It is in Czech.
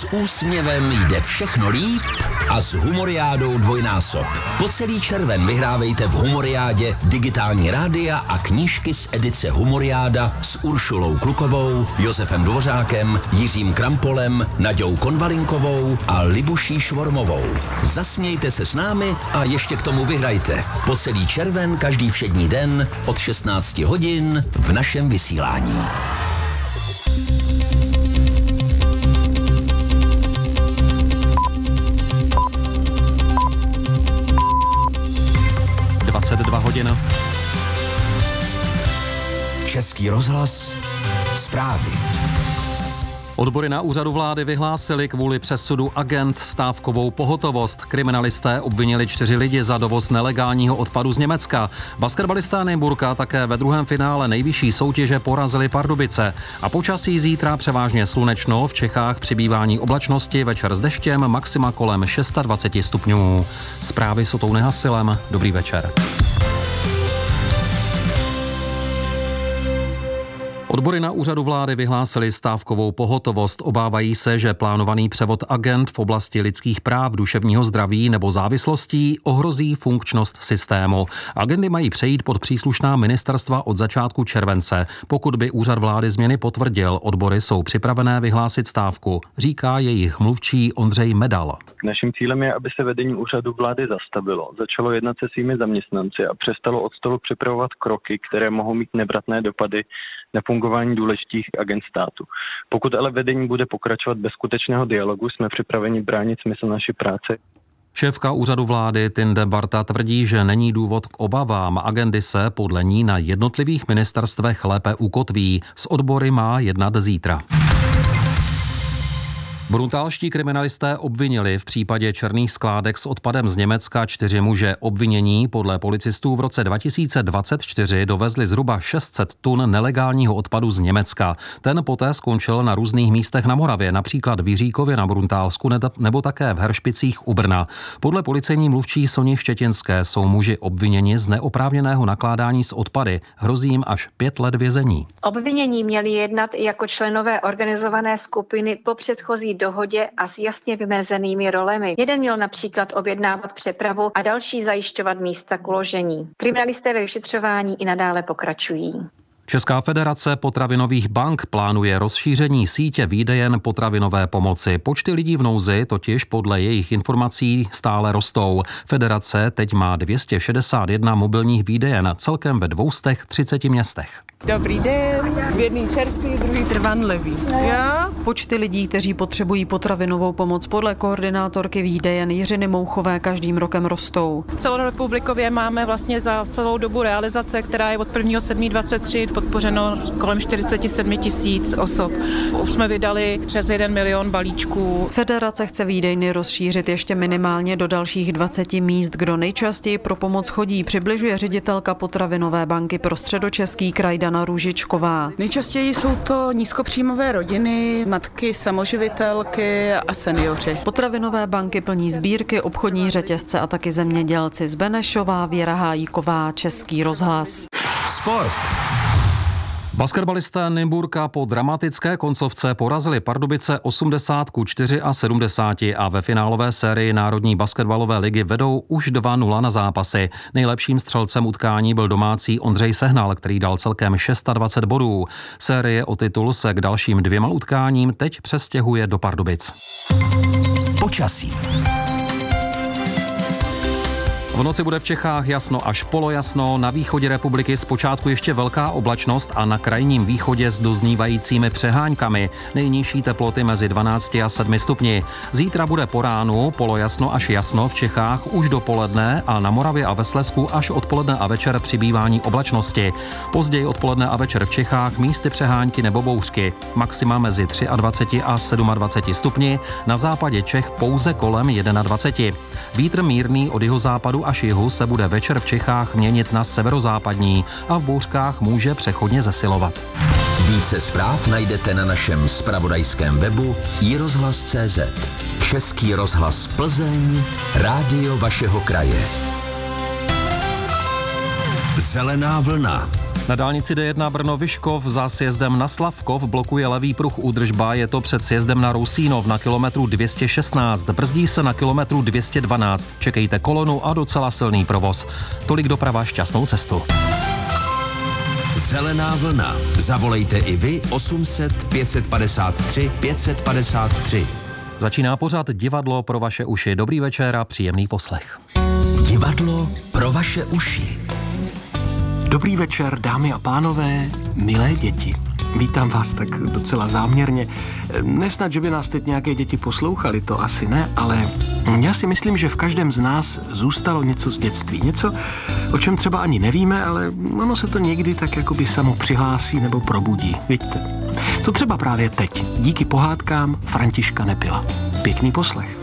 S úsměvem jde všechno líp a s Humoriádou dvojnásob. Po celý červen vyhrávejte v Humoriádě digitální rádia a knížky z edice Humoriáda s Uršulou Klukovou, Josefem Dvořákem, Jiřím Krampolem, Naďou Konvalinkovou a Libuší Švormovou. Zasmějte se s námi a ještě k tomu vyhrajte. Po celý červen každý všední den od 16 hodin v našem vysílání. Hodin. Český rozhlas, zprávy. Odbory na úřadu vlády vyhlásili kvůli přesudu agent stávkovou pohotovost. Kriminalisté obvinili 4 lidi za dovoz nelegálního odpadu z Německa. Basketbalisté Nymburka také ve druhém finále nejvyšší soutěže porazili Pardubice. A počasí zítra převážně slunečno, v Čechách přibývání oblačnosti, večer s deštěm, maxima kolem 26 stupňů. Zprávy s Otou Nehasilem. Dobrý večer. Odbory na úřadu vlády vyhlásili stávkovou pohotovost. Obávají se, že plánovaný převod agent v oblasti lidských práv, duševního zdraví nebo závislostí ohrozí funkčnost systému. Agendy mají přejít pod příslušná ministerstva od začátku července. Pokud by úřad vlády změny potvrdil, odbory jsou připravené vyhlásit stávku, říká jejich mluvčí Ondřej Medal. Naším cílem je, aby se vedení úřadu vlády zastavilo, začalo jednat se svými zaměstnanci a přestalo od stolu připravovat kroky, které mohou mít nevratné dopady na fungování důležitých agend státu. Pokud ale vedení bude pokračovat bez skutečného dialogu, jsme připraveni bránit smysl naší práce. Šéfka úřadu vlády Tinde Barta tvrdí, že není důvod k obavám. Agendy se podle ní na jednotlivých ministerstvech lépe ukotví. S odbory má jednat zítra. Brutálští kriminalisté obvinili v případě černých skládek s odpadem z Německa 4 muže. Obvinění podle policistů v roce 2024 dovezli zhruba 600 tun nelegálního odpadu z Německa. Ten poté skončil na různých místech na Moravě, například v Jiříkově na Bruntálsku nebo také v Hršpicích u Brna. Podle policejní mluvčí Soni Štětinské jsou muži obviněni z neoprávněného nakládání s odpady. Hrozí jim až 5 let vězení. Obvinění měli jednat jako členové organizované skupiny po předchozí dohodě a s jasně vymezenými rolemi. Jeden měl například objednávat přepravu a další zajišťovat místa k uložení. Kriminalisté ve vyšetřování i nadále pokračují. Česká federace potravinových bank plánuje rozšíření sítě výdejen potravinové pomoci. Počty lidí v nouzi totiž podle jejich informací stále rostou. Federace teď má 261 mobilních výdejen celkem ve 230 městech. Dobrý den, jedný čerstvý, druhý trvanlivý. Já? Počty lidí, kteří potřebují potravinovou pomoc podle koordinátorky výdejen Jiřiny Mouchové každým rokem rostou. Celorepublikově máme vlastně za celou dobu realizace, která je od 1.7.23 podpořeno kolem 47 000 osob. Už jsme vydali přes 1 milion balíčků. Federace chce výdejny rozšířit ještě minimálně do dalších 20 míst. Kdo nejčastěji pro pomoc chodí, přibližuje ředitelka potravinové banky pro Středočeský kraj Dana Růžičková. Nejčastěji jsou to nízkopříjmové rodiny, matky, samoživitelky a seniori. Potravinové banky plní sbírky, obchodní řetězce a taky zemědělci. Z Benešová, Věra Hájíková, Český rozhlas. Sport. Basketbalisté Nymburka po dramatické koncovce porazili Pardubice 80-74 a ve finálové sérii Národní basketbalové ligy vedou už 2-0 na zápasy. Nejlepším střelcem utkání byl domácí Ondřej Sehnal, který dal celkem 26 bodů. Série o titul se k dalším 2 utkáním teď přestěhuje do Pardubic. Počasí. V noci bude v Čechách jasno až polojasno, na východě republiky zpočátku ještě velká oblačnost a na krajním východě s doznívajícími přeháňkami. Nejnižší teploty mezi 12 a 7 stupni. Zítra bude po ránu polojasno až jasno v Čechách už dopoledne a na Moravě a ve Slezsku až odpoledne a večer přibývání oblačnosti. Později odpoledne a večer v Čechách místy přehánky nebo bouřky. Maxima mezi 23 a 27 stupni, na západě Čech pouze kolem 21. Vítr mírný od jihozápadu až jihu se bude večer v Čechách měnit na severozápadní a v bouřkách může přechodně zesilovat. Více zpráv najdete na našem zpravodajském webu iRozhlas.cz. Český rozhlas Plzeň, rádio vašeho kraje. Zelená vlna. Na dálnici D1 Brno-Vyškov za sjezdem na Slavkov blokuje levý pruh údržba, je to před sjezdem na Rusínov na kilometru 216, brzdí se na kilometru 212. Čekejte kolonu a docela silný provoz. Tolik doprava, šťastnou cestu. Zelená vlna. Zavolejte i vy 800 553 553. Začíná pořad Divadlo pro vaše uši. Dobrý večer a příjemný poslech. Divadlo pro vaše uši. Dobrý večer, dámy a pánové, milé děti. Vítám vás tak docela záměrně. Nesnad, že by nás teď nějaké děti poslouchali, to asi ne, ale já si myslím, že v každém z nás zůstalo něco z dětství. Něco, o čem třeba ani nevíme, ale ono se to někdy tak jakoby samo přihlásí nebo probudí. Vidíte? Co třeba právě teď, díky pohádkám Františka Nepila. Pěkný poslech.